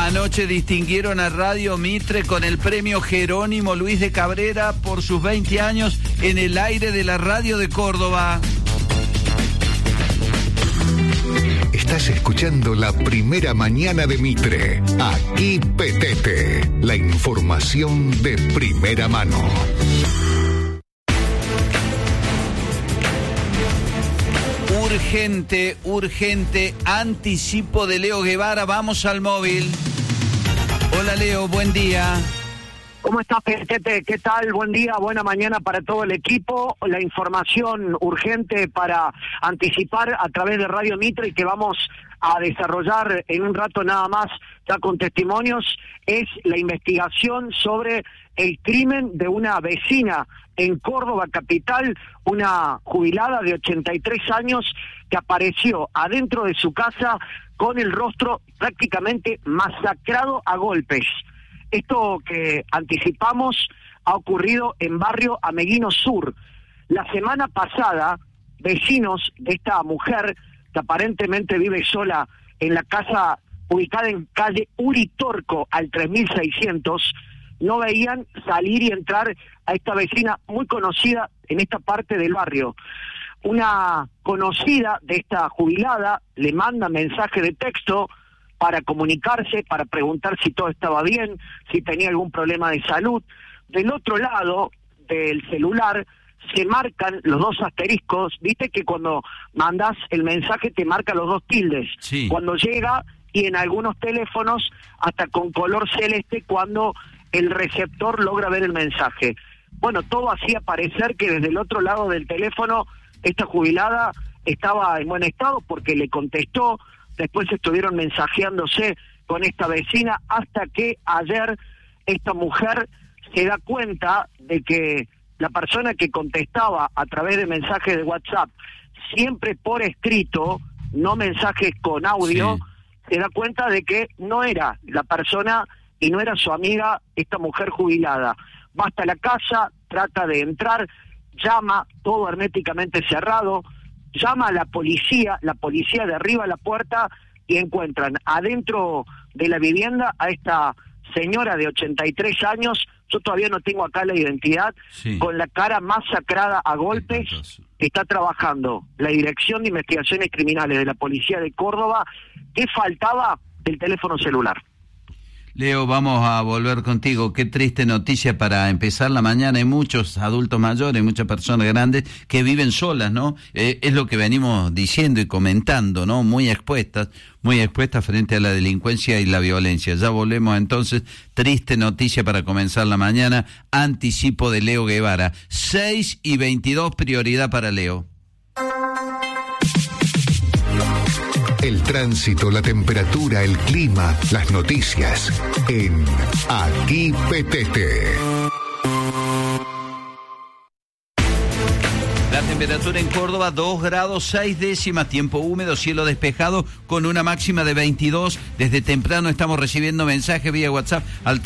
Anoche distinguieron a Radio Mitre con el premio Jerónimo Luis de Cabrera por sus 20 años en el aire de la radio de Córdoba. Estás escuchando La Primera Mañana de Mitre. Aquí Petete, la información de primera mano. Urgente, anticipo de Leo Guevara. Vamos al móvil. Hola Leo, buen día. ¿Cómo estás, Petete? ¿Qué tal? Buen día, buena mañana para todo el equipo. La información urgente para anticipar a través de Radio Mitre y que vamos a desarrollar en un rato nada más, ya con testimonios, es la investigación sobre el crimen de una vecina en Córdoba capital, una jubilada de 83 años que apareció adentro de su casa con el rostro prácticamente masacrado a golpes. Esto que anticipamos ha ocurrido en barrio Ameguino Sur. La semana pasada, vecinos de esta mujer, que aparentemente vive sola en la casa ubicada en calle Uritorco al 3600, no veían salir y entrar a esta vecina muy conocida en esta parte del barrio. Una conocida de esta jubilada le manda mensaje de texto para comunicarse, para preguntar si todo estaba bien, si tenía algún problema de salud. Del otro lado del celular se marcan los dos asteriscos, viste que cuando mandas el mensaje te marca los dos tildes, sí. Cuando llega, y en algunos teléfonos hasta con color celeste cuando el receptor logra ver el mensaje. Bueno, todo hacía parecer que desde el otro lado del teléfono esta jubilada estaba en buen estado porque le contestó. Después estuvieron mensajeándose con esta vecina hasta que ayer esta mujer se da cuenta de que la persona que contestaba a través de mensajes de WhatsApp, siempre por escrito, no mensajes con audio, sí. Se da cuenta de que no era la persona y no era su amiga esta mujer jubilada. Va hasta la casa, trata de entrar, llama, todo herméticamente cerrado, llama a la policía derriba la puerta y encuentran adentro de la vivienda a esta señora de 83 años, yo todavía no tengo acá la identidad, sí. Con la cara masacrada a golpes. Está trabajando la Dirección de Investigaciones Criminales de la Policía de Córdoba. ¿Qué faltaba? El teléfono celular. Leo, vamos a volver contigo. Qué triste noticia para empezar la mañana. Hay muchos adultos mayores, muchas personas grandes que viven solas, ¿no? Es lo que venimos diciendo y comentando, ¿no? Muy expuestas frente a la delincuencia y la violencia. Ya volvemos entonces. Triste noticia para comenzar la mañana. Anticipo de Leo Guevara. 6:22, prioridad para Leo. El tránsito, la temperatura, el clima, las noticias en Aquí Petete. La temperatura en Córdoba 2 grados 6 décimas, tiempo húmedo, cielo despejado con una máxima de 22. Desde temprano estamos recibiendo mensajes vía WhatsApp al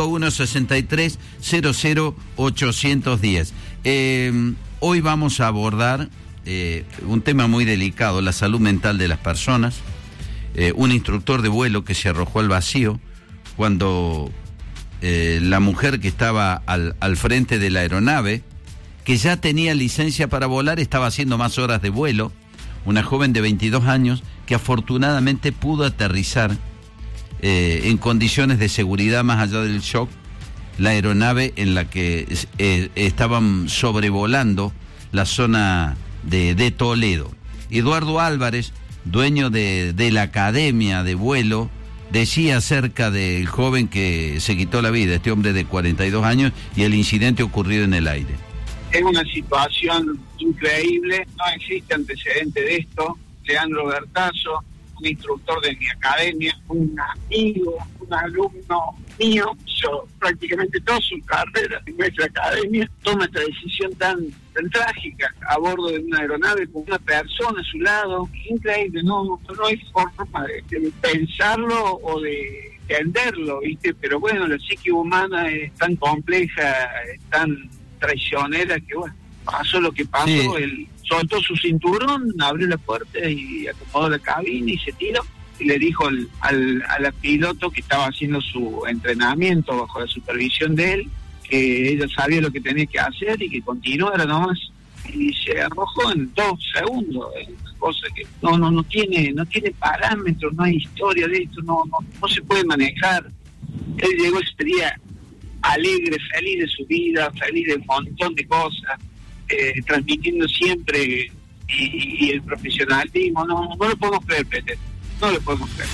351-6300-810. Hoy vamos a abordar un tema muy delicado, la salud mental de las personas. Un instructor de vuelo que se arrojó al vacío cuando la mujer que estaba al frente de la aeronave, que ya tenía licencia para volar, estaba haciendo más horas de vuelo. Una joven de 22 años que afortunadamente pudo aterrizar en condiciones de seguridad más allá del shock la aeronave en la que estaban sobrevolando la zona de Toledo. Eduardo Álvarez, dueño de la academia de vuelo, decía acerca del joven que se quitó la vida, este hombre de 42 años, y el incidente ocurrido en el aire. Es una situación increíble, no existe antecedente de esto. Leandro Bertazo, un instructor de mi academia, un amigo, un alumno mío, yo prácticamente toda su carrera en nuestra academia, toma esta decisión tan trágica a bordo de una aeronave con una persona a su lado. Increíble, no hay forma de pensarlo o de entenderlo, ¿viste? Pero bueno, la psique humana es tan compleja, es tan traicionera que bueno, pasó lo que pasó. Sí. Él soltó su cinturón, abrió la puerta y acomodó la cabina y se tiró. y le dijo a la piloto que estaba haciendo su entrenamiento bajo la supervisión de él, que ella sabía lo que tenía que hacer y que continuara nomás. Y se arrojó en 2 segundos, cosa que no tiene parámetros, no hay historia de esto, no se puede manejar. Él llegó ese día alegre, feliz de su vida, feliz de un montón de cosas, transmitiendo siempre y el profesionalismo. No lo podemos creer, Peter, no lo podemos creer.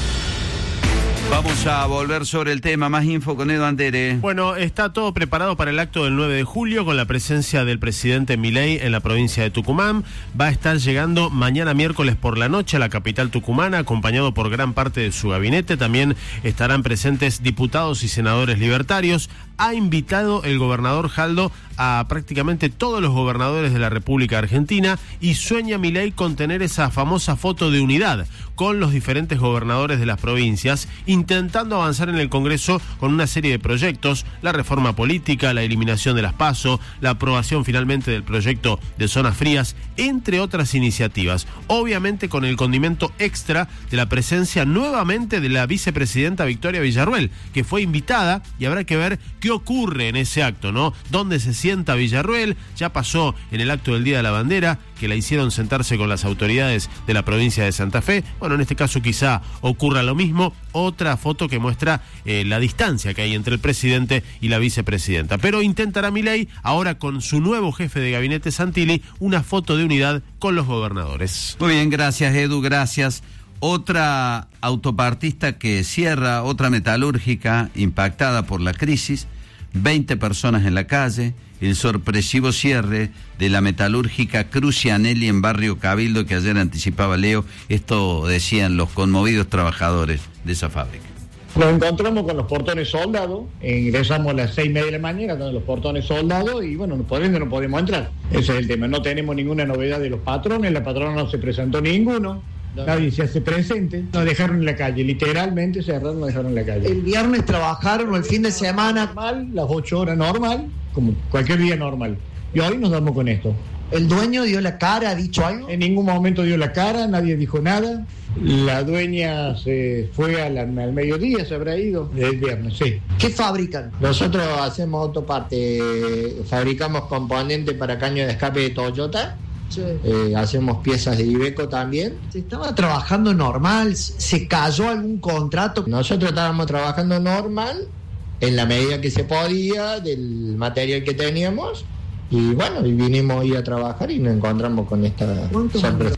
Vamos a volver sobre el tema. Más info con Edu Andere. Bueno, está todo preparado para el acto del 9 de julio con la presencia del presidente Milei en la provincia de Tucumán. Va a estar llegando mañana miércoles por la noche a la capital tucumana, acompañado por gran parte de su gabinete. También estarán presentes diputados y senadores libertarios. Ha invitado el gobernador Jaldo a prácticamente todos los gobernadores de la República Argentina y sueña Milei con tener esa famosa foto de unidad con los diferentes gobernadores de las provincias, intentando avanzar en el Congreso con una serie de proyectos: la reforma política, la eliminación de las PASO, la aprobación finalmente del proyecto de zonas frías, entre otras iniciativas. Obviamente con el condimento extra de la presencia nuevamente de la vicepresidenta Victoria Villarruel, que fue invitada, y habrá que ver qué ocurre en ese acto, ¿no? ¿Dónde se sienta Villarruel? Ya pasó en el acto del Día de la Bandera, que la hicieron sentarse con las autoridades de la provincia de Santa Fe. Bueno, en este caso quizá ocurra lo mismo. Otra foto que muestra la distancia que hay entre el presidente y la vicepresidenta. Pero intentará Milei, ahora con su nuevo jefe de gabinete Santilli, una foto de unidad con los gobernadores. Muy bien, gracias Edu, gracias. Otra autopartista que cierra, otra metalúrgica impactada por la crisis, 20 personas en la calle, el sorpresivo cierre de la metalúrgica Crucianelli en Barrio Cabildo, que ayer anticipaba Leo. Esto decían los conmovidos trabajadores de esa fábrica. Nos encontramos con los portones soldados, ingresamos a las 6:30 de la mañana con los portones soldados y bueno, por ende no podemos entrar. Ese es el tema, no tenemos ninguna novedad de los patrones, la patrona no se presentó ninguno. Nadie se hace presente, nos dejaron en la calle, literalmente cerraron, nos dejaron en la calle. El viernes trabajaron o el fin de semana. Normal, las 8 horas normal, como cualquier día normal. Y hoy nos damos con esto. ¿El dueño dio la cara, ha dicho algo? En ningún momento dio la cara, nadie dijo nada. La dueña se fue al mediodía, se habrá ido, el viernes, sí. ¿Qué fabrican? Nosotros hacemos autoparte, fabricamos componentes para caño de escape de Toyota. Sí. Hacemos piezas de Iveco también. ¿Se estaba trabajando normal? ¿Se cayó algún contrato? Nosotros estábamos trabajando normal, en la medida que se podía, del material que teníamos. Y bueno, y vinimos hoy a trabajar y nos encontramos con esta sorpresa.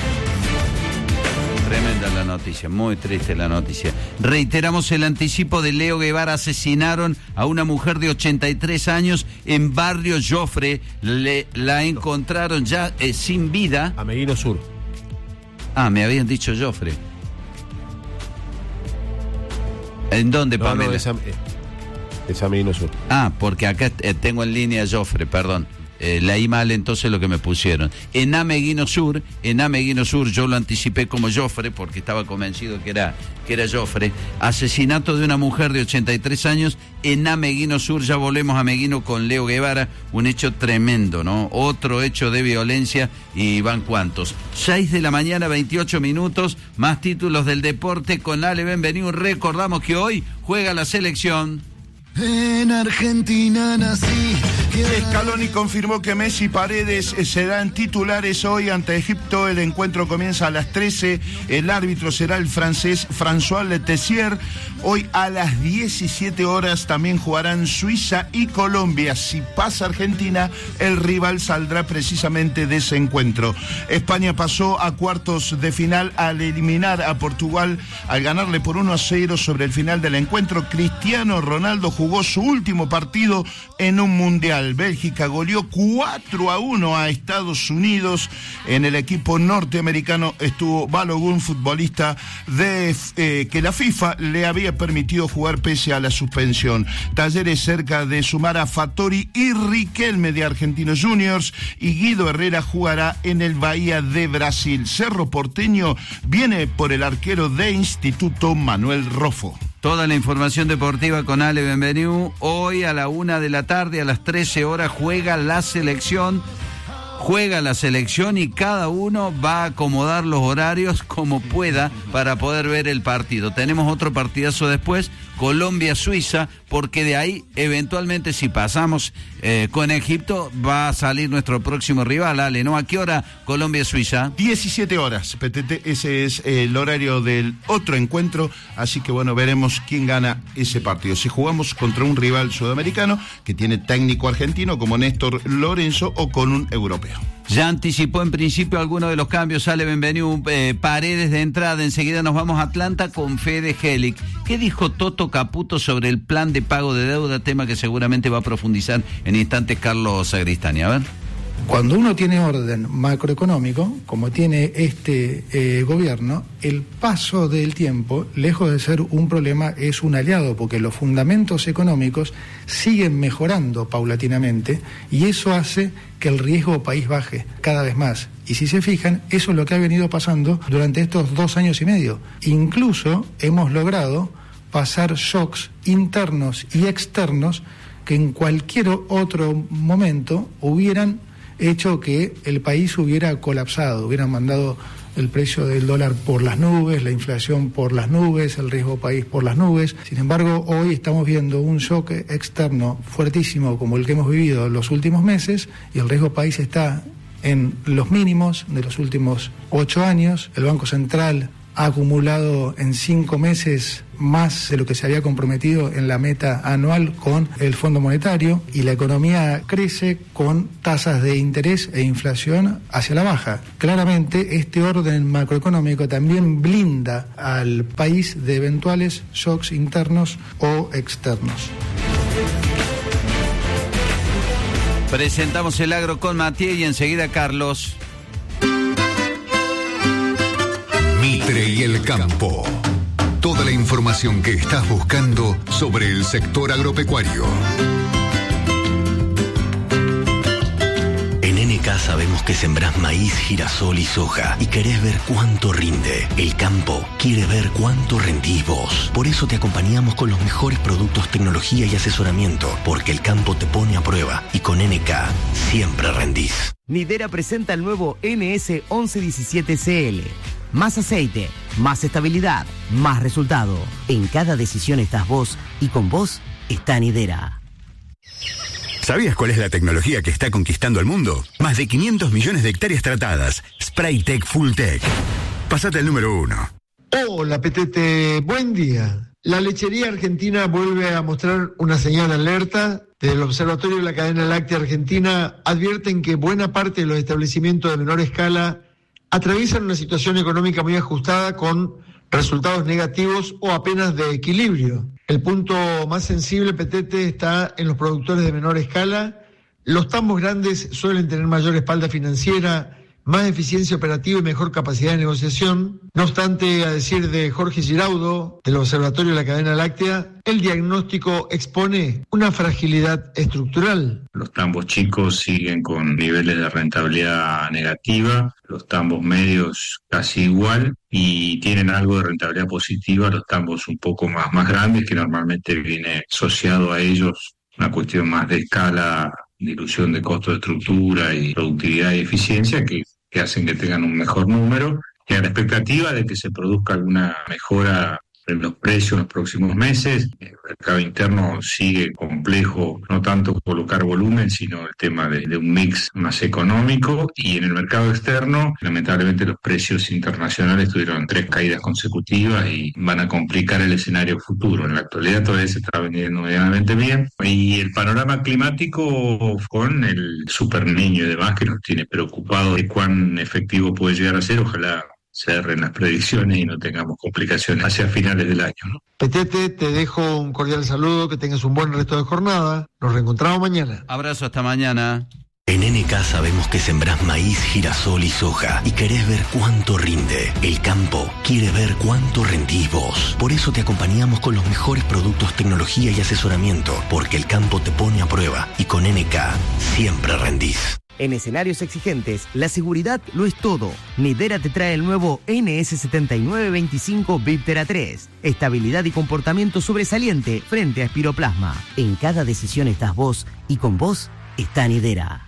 Tremenda la noticia, muy triste la noticia. Reiteramos el anticipo de Leo Guevara. Asesinaron a una mujer de 83 años en Barrio Jofre. La encontraron ya sin vida. Ameguino Sur. Ah, me habían dicho Jofre. ¿En dónde, Pamela? No, es Ameguino Sur. Ah, porque acá tengo en línea Jofre, perdón. Leí mal entonces lo que me pusieron. En Ameguino Sur, yo lo anticipé como Jofre porque estaba convencido que era Jofre. Asesinato de una mujer de 83 años en Ameguino Sur. Ya volvemos a Ameguino con Leo Guevara. Un hecho tremendo, ¿no? Otro hecho de violencia. ¿Y van cuántos? 6 de la mañana, 28 minutos. Más títulos del deporte con Ale Benvenido. Recordamos que hoy juega la selección. En Argentina nací. Scaloni confirmó que Messi y Paredes serán titulares hoy ante Egipto. El encuentro comienza a las 13. El árbitro será el francés François Letessier. Hoy a las 17 horas también jugarán Suiza y Colombia. Si pasa Argentina, el rival saldrá precisamente de ese encuentro. España pasó a cuartos de final al eliminar a Portugal, al ganarle por 1-0 sobre el final del encuentro. Cristiano Ronaldo jugó su último partido en un mundial. Bélgica goleó 4-1 a Estados Unidos. En el equipo norteamericano estuvo Balogun, futbolista que la FIFA le había permitido jugar pese a la suspensión. Talleres cerca de sumar a Fattori y Riquelme de Argentinos Juniors, y Guido Herrera jugará en el Bahía de Brasil. Cerro Porteño viene por el arquero de Instituto Manuel Rofo. Toda la información deportiva con Ale Benvenido. Hoy a la 1 de la tarde, a las 13 horas, juega la selección. juega la selección y cada uno va a acomodar los horarios como pueda para poder ver el partido. Tenemos otro partidazo después, Colombia-Suiza, porque de ahí eventualmente si pasamos con Egipto va a salir nuestro próximo rival, Ale, ¿no? ¿A qué hora Colombia-Suiza? 17 horas, PTT, ese es el horario del otro encuentro, así que bueno, veremos quién gana ese partido. Si jugamos contra un rival sudamericano que tiene técnico argentino como Néstor Lorenzo o con un europeo. Ya anticipó en principio algunos de los cambios, sale Benvenu, Paredes de entrada, enseguida nos vamos a Atlanta con Fede Helic. ¿Qué dijo Toto Caputo sobre el plan de pago de deuda, tema que seguramente va a profundizar en instantes Carlos Sagristani? A ver. Cuando uno tiene orden macroeconómico, como tiene este gobierno, el paso del tiempo, lejos de ser un problema, es un aliado, porque los fundamentos económicos siguen mejorando paulatinamente y eso hace que el riesgo país baje cada vez más. Y si se fijan, eso es lo que ha venido pasando durante estos 2 años y medio. Incluso hemos logrado pasar shocks internos y externos que en cualquier otro momento hubieran hecho que el país hubiera colapsado, hubieran mandado el precio del dólar por las nubes, la inflación por las nubes, el riesgo país por las nubes. Sin embargo, hoy estamos viendo un shock externo fuertísimo como el que hemos vivido en los últimos meses y el riesgo país está en los mínimos de los últimos 8 años. El Banco Central ha acumulado en 5 meses más de lo que se había comprometido en la meta anual con el Fondo Monetario y la economía crece con tasas de interés e inflación hacia la baja. Claramente este orden macroeconómico también blinda al país de eventuales shocks internos o externos. Presentamos el agro con Matías y enseguida Carlos. Mitre y el campo. Toda la información que estás buscando sobre el sector agropecuario. En NK sabemos que sembrás maíz, girasol y soja y querés ver cuánto rinde. El campo quiere ver cuánto rendís vos. Por eso te acompañamos con los mejores productos, tecnología y asesoramiento, porque el campo te pone a prueba y con NK siempre rendís. Nidera presenta el nuevo NS 1117CL. Más aceite, más estabilidad, más resultado. En cada decisión estás vos y con vos está Nidera. ¿Sabías cuál es la tecnología que está conquistando el mundo? Más de 500 millones de hectáreas tratadas. Spraytec Fulltech. Pasate al número 1. Hola, PTT. Buen día. La lechería argentina vuelve a mostrar una señal de alerta. Desde el Observatorio de la Cadena Láctea Argentina advierten que buena parte de los establecimientos de menor escala atraviesan una situación económica muy ajustada con resultados negativos o apenas de equilibrio. El punto más sensible, PTT, está en los productores de menor escala. Los tambos grandes suelen tener mayor espalda financiera, más eficiencia operativa y mejor capacidad de negociación. No obstante, a decir de Jorge Giraudo, del Observatorio de la Cadena Láctea, el diagnóstico expone una fragilidad estructural. Los tambos chicos siguen con niveles de rentabilidad negativa, los tambos medios casi igual y tienen algo de rentabilidad positiva los tambos un poco más grandes, que normalmente viene asociado a ellos una cuestión más de escala, dilución de costo de estructura y productividad y eficiencia que hacen que tengan un mejor número, y a la expectativa de que se produzca alguna mejora en los precios en los próximos meses. El mercado interno sigue complejo, no tanto colocar volumen, sino el tema de un mix más económico, y en el mercado externo, lamentablemente los precios internacionales tuvieron 3 caídas consecutivas y van a complicar el escenario futuro. En la actualidad todavía se está vendiendo medianamente bien, y el panorama climático con el Super Niño y demás que nos tiene preocupados de cuán efectivo puede llegar a ser. Ojalá se erren las predicciones y no tengamos complicaciones hacia finales del año, ¿no? PTT, te dejo un cordial saludo, que tengas un buen resto de jornada. Nos reencontramos mañana. Abrazo, hasta mañana. En NK sabemos que sembrás maíz, girasol y soja y querés ver cuánto rinde. El campo quiere ver cuánto rendís vos. Por eso te acompañamos con los mejores productos, tecnología y asesoramiento, porque el campo te pone a prueba y con NK siempre rendís. En escenarios exigentes, la seguridad lo es todo. Nidera te trae el nuevo NS7925 Viptera 3. Estabilidad y comportamiento sobresaliente frente a espiroplasma. En cada decisión estás vos y con vos está Nidera.